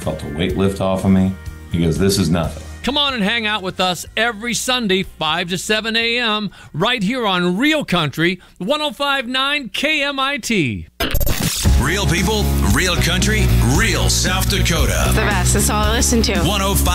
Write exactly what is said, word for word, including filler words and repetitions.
felt a weight lift off of me. He goes, this is nothing. Come on and hang out with us every Sunday, five to seven a.m., right here on Real Country, one oh five point nine K M I T. Real people, real country, real South Dakota. The best. That's all I listen to. one oh five